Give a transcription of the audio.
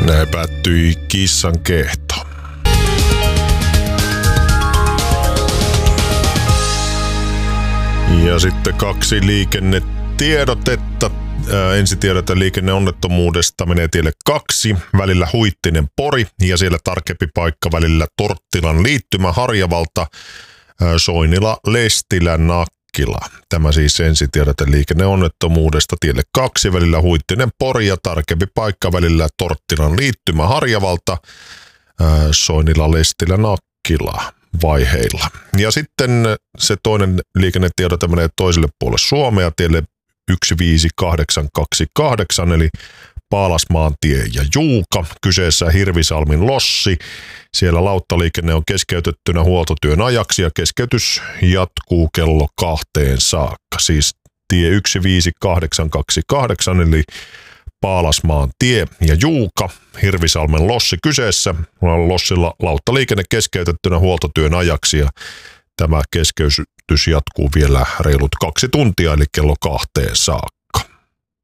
Näin päättyi kissan kehto. Ja sitten 2 liikennetiedotetta. Ensitiedote liikenneonnettomuudesta menee tielle 2, välillä Huittinen-Pori ja siellä tarkempi paikka välillä Torttilan liittymä Harjavalta, Soinila-Lestilä-Nakkila. Tämä siis ensitiedote liikenneonnettomuudesta tielle 2, välillä Huittinen-Pori ja tarkempi paikka välillä Torttilan liittymä Harjavalta, Soinila-Lestilä-Nakkila vaiheilla. Ja sitten se toinen liikennetiedote menee toiselle puolelle Suomea tielle 15828 eli Paalasmaantie ja Juuka. Kyseessä Hirvisalmin lossi. Siellä lauttaliikenne on keskeytettynä huoltotyön ajaksi ja keskeytys jatkuu kello 2 saakka. Siis tie 15828 eli Paalasmaantie ja Juuka. Hirvisalmen lossi kyseessä. Lossilla lauttaliikenne keskeytettynä huoltotyön ajaksi ja tämä keskeytys jatkuu vielä reilut 2 tuntia eli kello 2 saakka.